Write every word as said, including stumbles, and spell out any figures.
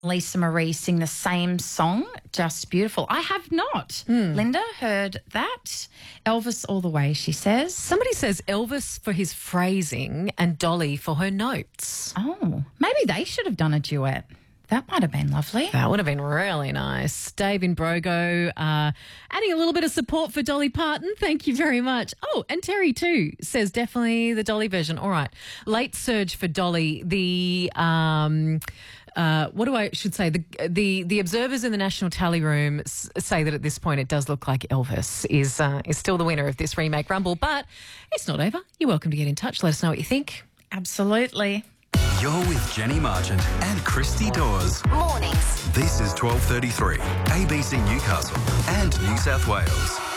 Lisa Marie sing the same song. Just beautiful. I have not, Mm. Linda, heard that. Elvis all the way, she says. Somebody says Elvis for his phrasing and Dolly for her notes. Oh, maybe they should have done a duet. That might have been lovely. That would have been really nice. Dave in Brogo uh, adding a little bit of support for Dolly Parton. Thank you very much. Oh, and Terry too says definitely the Dolly version. All right. Late surge for Dolly. The um, uh, what do I should say? The the the observers in the National Tally Room s- say that at this point it does look like Elvis is uh, is still the winner of this remake Rumble, but it's not over. You're welcome to get in touch. Let us know what you think. Absolutely. You're with Jenny Marchant and Christy Dawes. Mornings. This is twelve thirty-three, A B C Newcastle and New South Wales.